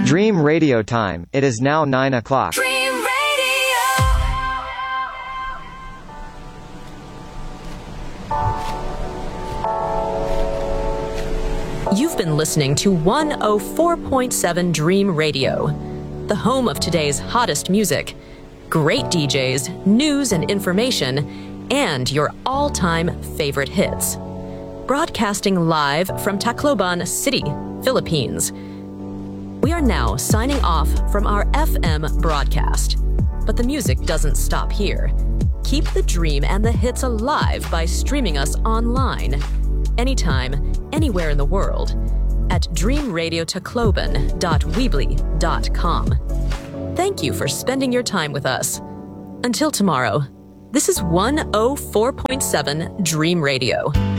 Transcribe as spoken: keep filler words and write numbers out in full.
Dream Radio time. It is now nine o'clock. Dream Radio. You've been listening to one oh four point seven Dream Radio, the home of today's hottest music, great D Js, news and information, and your all-time favorite hits. Broadcasting live from Tacloban City, Philippines. We are now signing off from our F M broadcast, but the music doesn't stop here. Keep the dream and the hits alive by streaming us online, anytime, anywhere in the world, at dream radio tacloban dot weebly dot com. Thank you for spending your time with us. Until tomorrow, this is one oh four point seven Dream Radio.